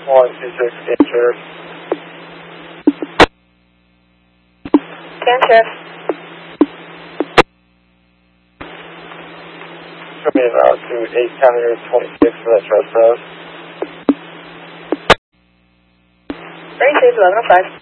126 injured. Stand shift. Coming out to 8 County 26 for that trust road. Very safe, 1105.